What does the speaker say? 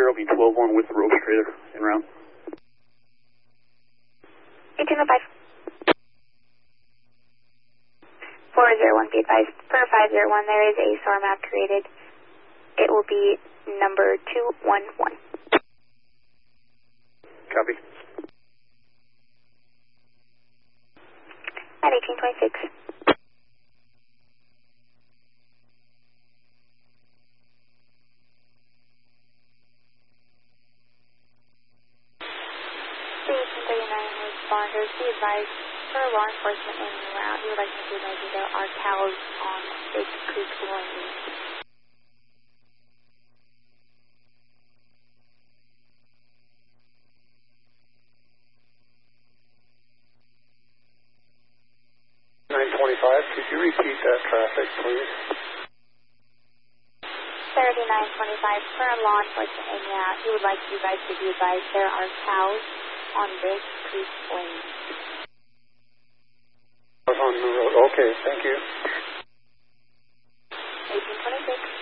I'll be 12-1 with the ropes trailer en route. 1805. 401, be advised. Per 501, there is a SOAR map created. It will be number 211. Copy. At 1826. Responders, be advised, for law enforcement in the route, we would like to advise you there are cows on Big Creek Landing. Could you repeat that traffic, please? 3925, for law enforcement in the route, we would like you guys to be advised there are cows on Big Creek Lane. On the road. Okay, thank you. 1826.